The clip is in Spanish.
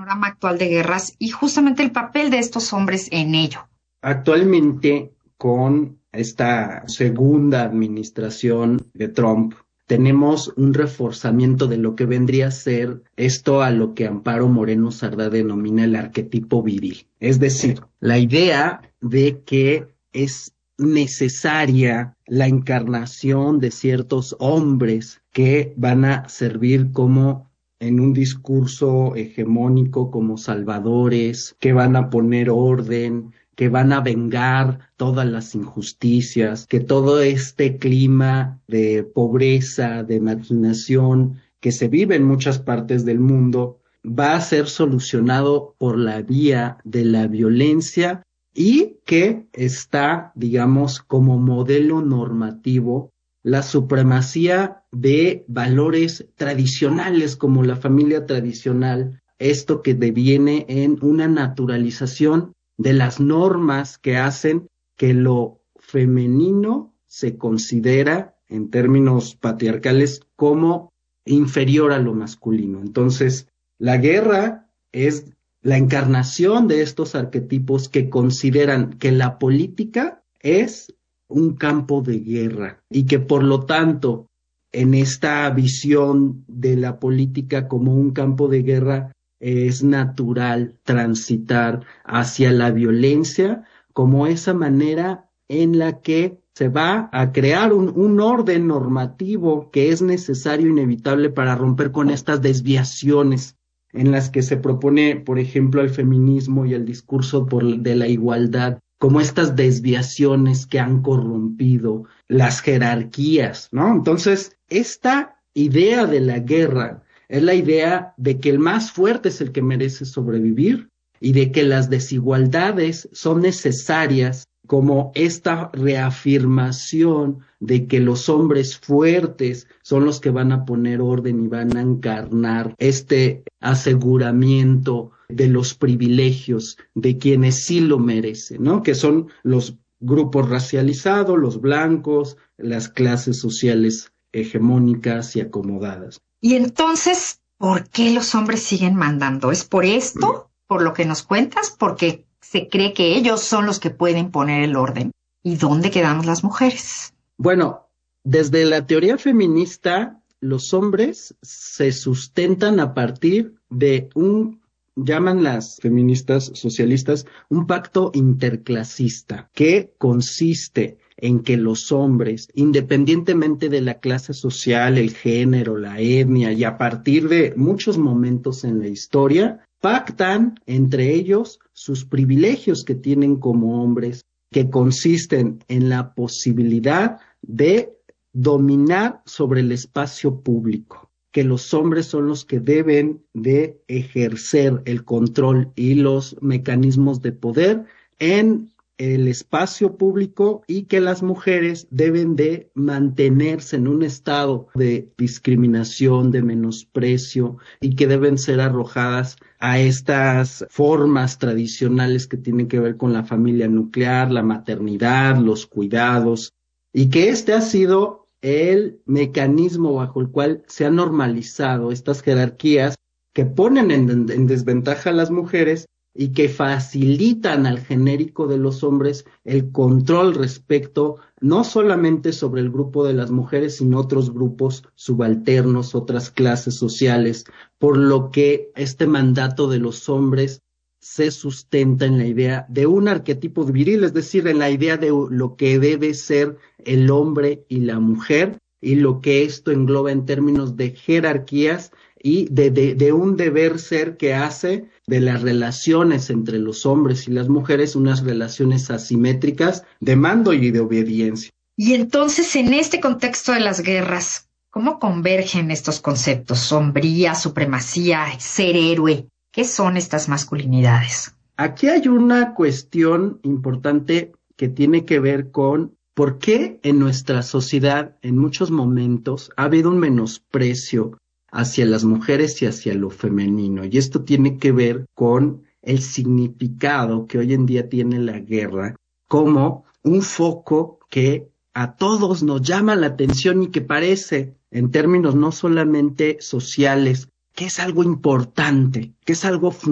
panorama actual de guerras y justamente el papel de estos hombres en ello? Actualmente, con esta segunda administración de Trump, tenemos un reforzamiento de lo que vendría a ser esto a lo que Amparo Moreno Sardá denomina el arquetipo viril. Es decir, la idea de que es necesaria la encarnación de ciertos hombres que van a servir como en un discurso hegemónico como salvadores, que van a poner orden, que van a vengar todas las injusticias, que todo este clima de pobreza, de marginación que se vive en muchas partes del mundo, va a ser solucionado por la vía de la violencia y que está, digamos, como modelo normativo la supremacía de valores tradicionales como la familia tradicional, esto que deviene en una naturalización de las normas que hacen que lo femenino se considera en términos patriarcales como inferior a lo masculino. Entonces, la guerra es la encarnación de estos arquetipos que consideran que la política es un campo de guerra y que por lo tanto en esta visión de la política como un campo de guerra es natural transitar hacia la violencia como esa manera en la que se va a crear un orden normativo que es necesario, inevitable para romper con estas desviaciones en las que se propone, por ejemplo, el feminismo y el discurso de la igualdad, como estas desviaciones que han corrompido las jerarquías, ¿no? Entonces, esta idea de la guerra es la idea de que el más fuerte es el que merece sobrevivir y de que las desigualdades son necesarias como esta reafirmación de que los hombres fuertes son los que van a poner orden y van a encarnar este aseguramiento de los privilegios de quienes sí lo merecen, ¿no? Que son los grupos racializados, los blancos, las clases sociales hegemónicas y acomodadas. Y entonces, ¿por qué los hombres siguen mandando? ¿Es por esto? ¿Por lo que nos cuentas? ¿Porque se cree que ellos son los que pueden poner el orden? ¿Y dónde quedamos las mujeres? Bueno, desde la teoría feminista, los hombres se sustentan a partir de llaman las feministas socialistas, un pacto interclasista que consiste en que los hombres, independientemente de la clase social, el género, la etnia, y a partir de muchos momentos en la historia, pactan entre ellos sus privilegios que tienen como hombres, que consisten en la posibilidad de dominar sobre el espacio público, que los hombres son los que deben de ejercer el control y los mecanismos de poder en el espacio público y que las mujeres deben de mantenerse en un estado de discriminación, de menosprecio y que deben ser arrojadas a estas formas tradicionales que tienen que ver con la familia nuclear, la maternidad, los cuidados, y que este ha sido el mecanismo bajo el cual se han normalizado estas jerarquías que ponen en desventaja a las mujeres y que facilitan al genérico de los hombres el control respecto no solamente sobre el grupo de las mujeres, sino otros grupos subalternos, otras clases sociales, por lo que este mandato de los hombres se sustenta en la idea de un arquetipo viril, es decir, en la idea de lo que debe ser el hombre y la mujer, y lo que esto engloba en términos de jerarquías y de un deber ser que hace de las relaciones entre los hombres y las mujeres unas relaciones asimétricas de mando y de obediencia. Y entonces, en este contexto de las guerras, ¿cómo convergen estos conceptos? Hombría, supremacía, ser héroe. ¿Qué son estas masculinidades? Aquí hay una cuestión importante que tiene que ver con por qué en nuestra sociedad en muchos momentos ha habido un menosprecio hacia las mujeres y hacia lo femenino. Y esto tiene que ver con el significado que hoy en día tiene la guerra como un foco que a todos nos llama la atención y que parece, en términos no solamente sociales, que es algo importante, que es algo